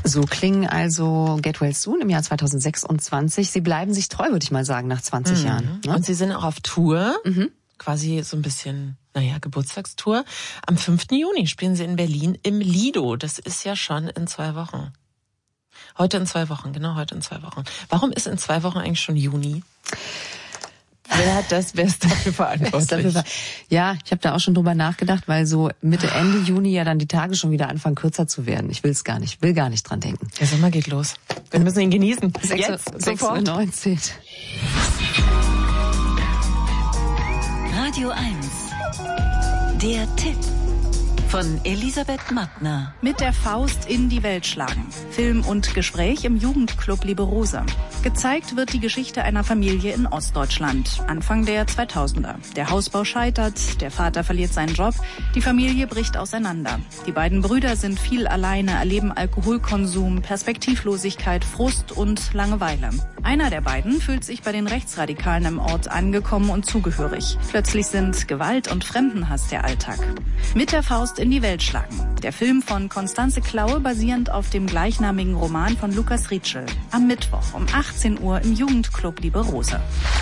So klingen also Get Well Soon im Jahr 2026. Sie bleiben sich treu, würde ich mal sagen, nach 20 Jahren. Ne? Und Sie sind auch auf Tour, quasi so ein bisschen, Geburtstagstour. Am 5. Juni spielen Sie in Berlin im Lido. Das ist ja schon in 2 Wochen. Heute in 2 Wochen. Warum ist in 2 Wochen eigentlich schon Juni? Wer ist dafür verantwortlich? Ja, ich habe da auch schon drüber nachgedacht, weil so Mitte, Ende Juni ja dann die Tage schon wieder anfangen kürzer zu werden. Ich will gar nicht dran denken. Der Sommer geht los. Wir müssen ihn genießen. Jetzt, sofort. 6:19 Uhr. Radio 1. Der Tipp von Elisabeth Mattner. Mit der Faust in die Welt schlagen. Film und Gespräch im Jugendclub Liebe Rose. Gezeigt wird die Geschichte einer Familie in Ostdeutschland, Anfang der 2000er. Der Hausbau scheitert, der Vater verliert seinen Job, die Familie bricht auseinander. Die beiden Brüder sind viel alleine, erleben Alkoholkonsum, Perspektivlosigkeit, Frust und Langeweile. Einer der beiden fühlt sich bei den Rechtsradikalen im Ort angekommen und zugehörig. Plötzlich sind Gewalt und Fremdenhass der Alltag. Mit der Faust in die Welt schlagen. Der Film von Constanze Klaue basierend auf dem gleichnamigen Roman von Lukas Rietschel. Am Mittwoch um 18 Uhr im Jugendclub Liebe Rose.